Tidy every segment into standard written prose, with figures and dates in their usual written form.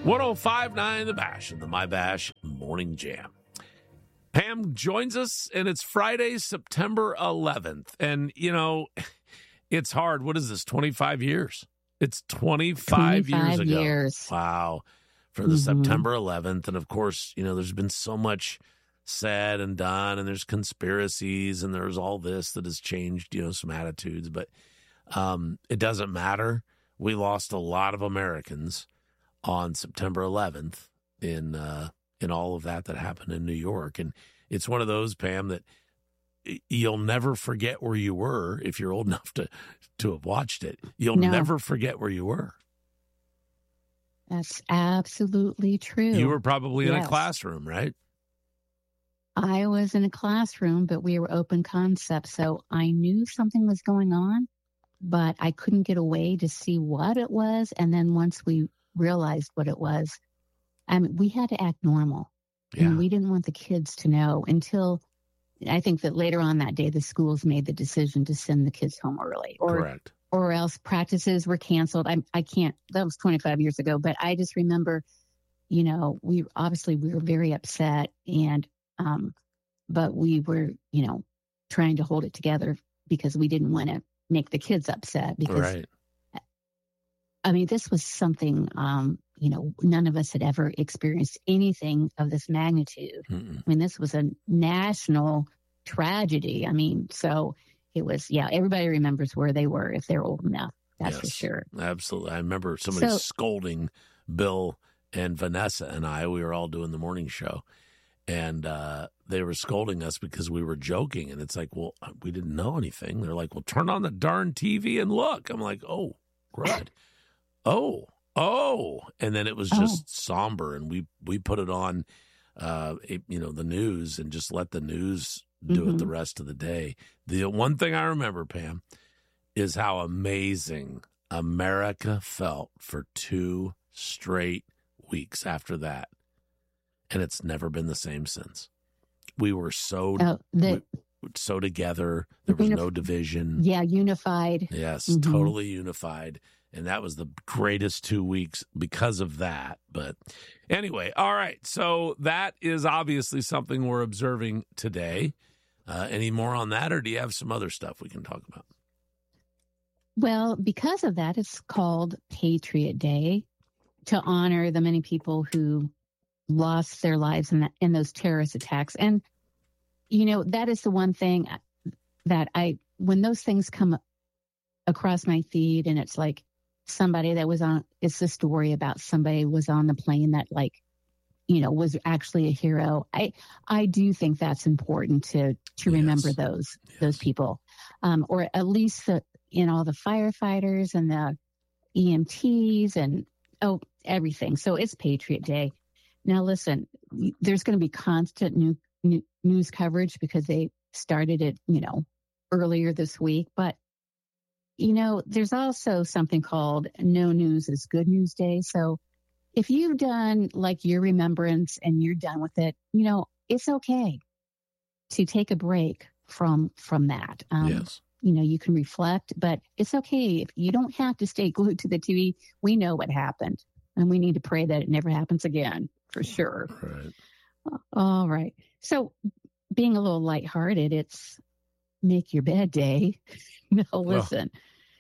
105.9 The Bash and the My Bash Morning Jam. Pam joins us, and it's Friday, September 11th. And, you know, it's hard. What is this, 25 years? It's 25 years ago. Wow. For the September 11th. And, of course, you know, there's been so much said and done, and there's conspiracies, and there's all this that has changed, you know, some attitudes. But it doesn't matter. We lost a lot of Americans on September 11th in all of that happened in New York. And it's one of those, Pam, that you'll never forget where you were if you're old enough to have watched it. You'll never forget where you were. That's absolutely true. You were probably in a classroom, right? I was in a classroom, but we were open concept. So I knew something was going on, but I couldn't get away to see what it was. And then once we realized what it was, we had to act normal. Yeah. And we didn't want the kids to know until I think that later on that day, the schools made the decision to send the kids home early. Correct. Or else practices were canceled. I can't, that was 25 years ago, but I just remember, you know, we were very upset but we were, you know, trying to hold it together because we didn't want to make the kids upset because, I mean, this was something, you know, none of us had ever experienced anything of this magnitude. I mean, this was a national tragedy. I mean, so it was, everybody remembers where they were if they're old enough. That's for sure. Absolutely. I remember somebody scolding Bill and Vanessa and we were all doing the morning show. And they were scolding us because we were joking. And it's like, well, we didn't know anything. They're like, well, turn on the darn TV and look. I'm like, oh, good. Oh. And then it was just somber. And we put it on, you know, the news and just let the news do it the rest of the day. The one thing I remember, Pam, is how amazing America felt for 2 straight weeks after that. And it's never been the same since. We were so together. There was no division. Yeah, unified. Yes, totally unified. And that was the greatest 2 weeks because of that. But anyway, all right. So that is obviously something we're observing today. Any more on that, or do you have some other stuff we can talk about? Well, because of that, it's called Patriot Day to honor the many people who lost their lives in those terrorist attacks. And, you know, that is the one thing that when those things come across my feed and it's like somebody that was it's the story about somebody was on the plane that, like, you know, was actually a hero. I do think that's important to remember those people, or at least all the firefighters and the EMTs and everything. So it's Patriot Day. Now, listen, there's going to be constant news coverage because they started it, you know, earlier this week. But, you know, there's also something called No News is Good News Day. So if you've done like your remembrance and you're done with it, you know, it's okay to take a break from that. You know, you can reflect, but it's okay. If you don't have to stay glued to the TV. We know what happened, and we need to pray that it never happens again. For sure. Right. All right. So being a little lighthearted, it's make your bed day. No, listen.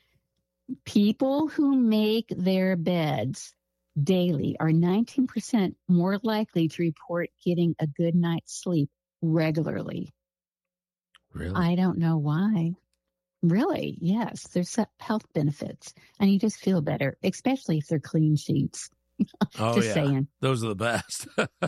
People who make their beds daily are 19% more likely to report getting a good night's sleep regularly. Really? I don't know why. Really? Yes. There's health benefits, and you just feel better, especially if they're clean sheets. Just saying. Those are the best.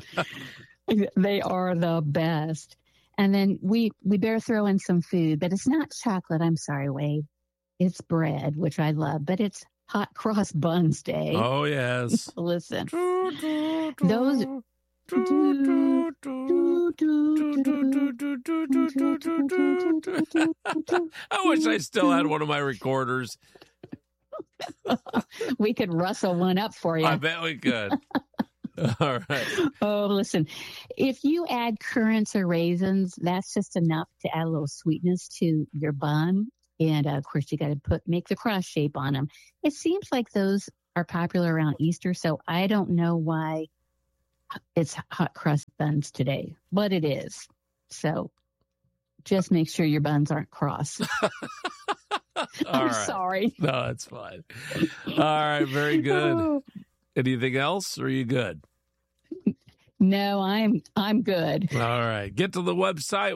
They are the best. And then we better throw in some food, but it's not chocolate. I'm sorry, Wade. It's bread, which I love, but it's hot cross buns day. Oh, yes. Listen. Those... I wish I still had one of my recorders. We could rustle one up for you. I bet we could. All right. Oh, listen, if you add currants or raisins, that's just enough to add a little sweetness to your bun. And of course, you got to make the cross shape on them. It seems like those are popular around Easter. So I don't know why it's hot crust buns today, but it is. So just make sure your buns aren't cross. I'm sorry. No, it's fine. All right. Very good. Anything else, or are you good? No, I'm good. All right. Get to the website,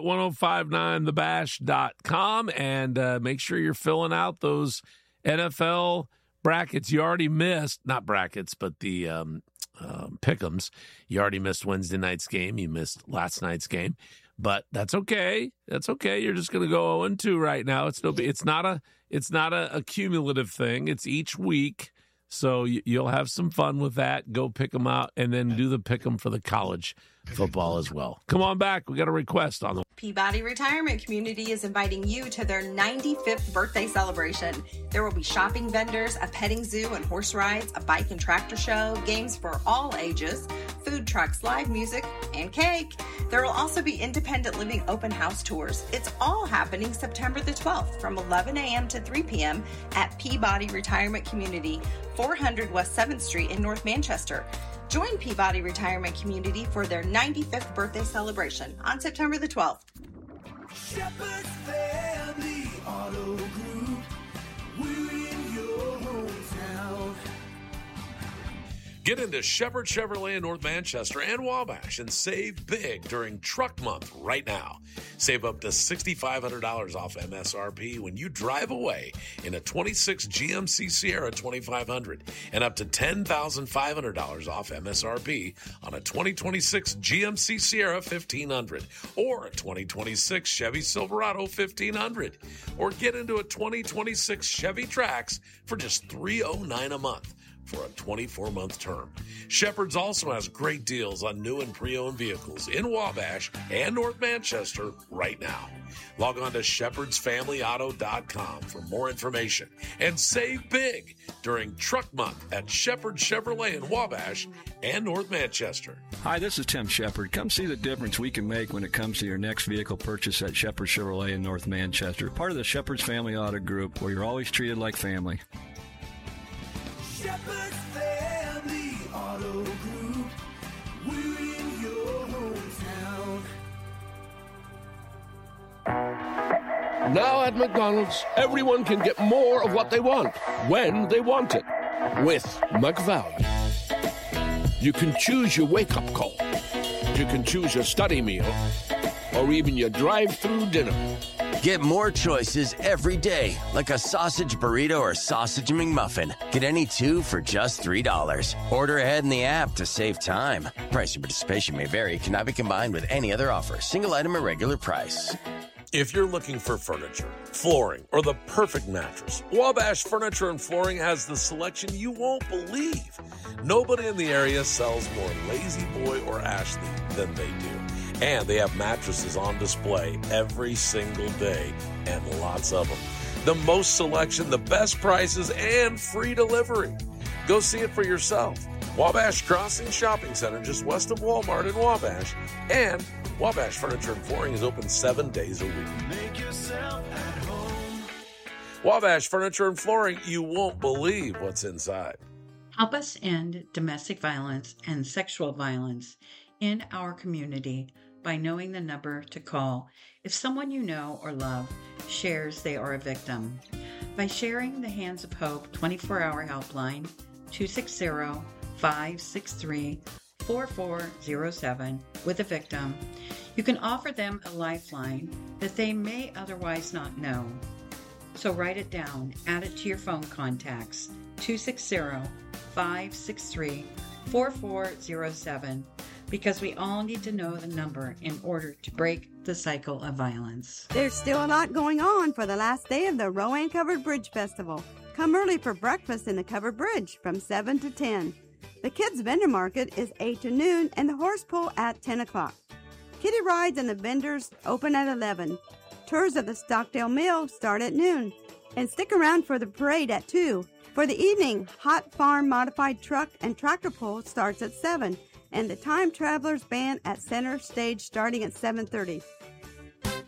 1059thebash.com, and make sure you're filling out those NFL brackets you already missed. Not brackets, but the pick'ems. You already missed Wednesday night's game. You missed last night's game. But that's okay. That's okay. You're just going to go 0-2 right now. It's not a cumulative thing. It's each week. So you'll have some fun with that. Go pick them out, and then do the pick them for the college football as well. Come on back. We got a request on the Peabody Retirement Community is inviting you to their 95th birthday celebration. There will be shopping vendors, a petting zoo and horse rides, a bike and tractor show, games for all ages, food trucks, live music, and cake. There will also be independent living open house tours. It's all happening September the 12th from 11 a.m. to 3 p.m. at Peabody Retirement Community, 400 West 7th Street in North Manchester. Join Peabody Retirement Community for their 95th birthday celebration on September the 12th. Shepherd's Family Auto Group, we're in your hometown. Get into Shepherd Chevrolet in North Manchester and Wabash and save big during Truck Month right now. Save up to $6,500 off MSRP when you drive away in a 26 GMC Sierra 2500 and up to $10,500 off MSRP on a 2026 GMC Sierra 1500 or a 2026 Chevy Silverado 1500, or get into a 2026 Chevy Trax for just $309 a month for a 24-month term. Shepherd's also has great deals on new and pre-owned vehicles in Wabash and North Manchester right now. Log on to shepherdsfamilyauto.com for more information and save big during Truck Month at Shepherd Chevrolet in Wabash and North Manchester. Hi, this is Tim Shepard. Come see the difference we can make when it comes to your next vehicle purchase at Shepherd Chevrolet in North Manchester, part of the Shepherd's Family Auto Group, where you're always treated like family. Shepherd's Family Auto Group, we're in your hometown. Now at McDonald's, everyone can get more of what they want, when they want it, with McValue. You can choose your wake-up call. You can choose your study meal, or even your drive-through dinner. Get more choices every day, like a sausage burrito or sausage McMuffin. Get any two for just $3. Order ahead in the app to save time. Price and participation may vary. Cannot be combined with any other offer. Single item at regular price. If you're looking for furniture, flooring, or the perfect mattress, Wabash Furniture and Flooring has the selection you won't believe. Nobody in the area sells more Lazy Boy or Ashley than they do. And they have mattresses on display every single day, and lots of them. The most selection, the best prices, and free delivery. Go see it for yourself. Wabash Crossing Shopping Center, just west of Walmart in Wabash. And Wabash Furniture and Flooring is open 7 days a week. Make yourself at home. Wabash Furniture and Flooring, you won't believe what's inside. Help us end domestic violence and sexual violence in our community by knowing the number to call if someone you know or love shares they are a victim. By sharing the Hands of Hope 24-hour helpline, 260-563-4407 with a victim, you can offer them a lifeline that they may otherwise not know. So write it down, add it to your phone contacts, 260-563-4407, because we all need to know the number in order to break the cycle of violence. There's still a lot going on for the last day of the Rowan Covered Bridge Festival. Come early for breakfast in the Covered Bridge from 7 to 10. The kids' vendor market is 8 to noon and the horse pull at 10 o'clock. Kiddie rides and the vendors open at 11. Tours of the Stockdale Mill start at noon. And stick around for the parade at 2. For the evening, Hot Farm Modified Truck and Tractor Pull starts at 7. And the Time Travelers Band at Center Stage starting at 7:30.